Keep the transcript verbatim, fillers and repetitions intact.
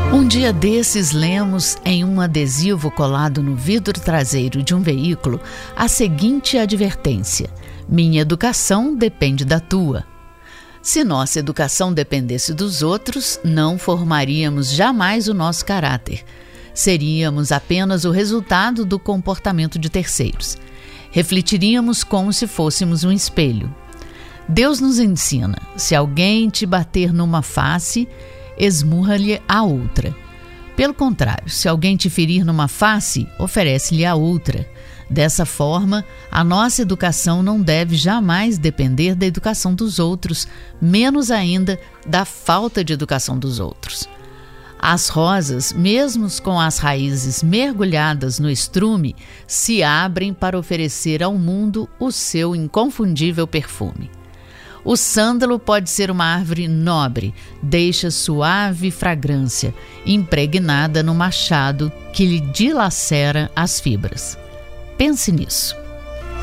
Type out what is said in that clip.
Um dia desses, lemos em um adesivo colado no vidro traseiro de um veículo a seguinte advertência: minha educação depende da tua. Se nossa educação dependesse dos outros, não formaríamos jamais o nosso caráter. Seríamos apenas o resultado do comportamento de terceiros. Refletiríamos como se fôssemos um espelho. Deus nos ensina: se alguém te bater numa face, esmurra-lhe a outra. Pelo contrário, se alguém te ferir numa face, oferece-lhe a outra. Dessa forma, a nossa educação não deve jamais depender da educação dos outros, menos ainda da falta de educação dos outros. As rosas, mesmo com as raízes mergulhadas no estrume, se abrem para oferecer ao mundo o seu inconfundível perfume. O sândalo pode ser uma árvore nobre, deixa suave fragrância, impregnada no machado que lhe dilacera as fibras. Pense nisso.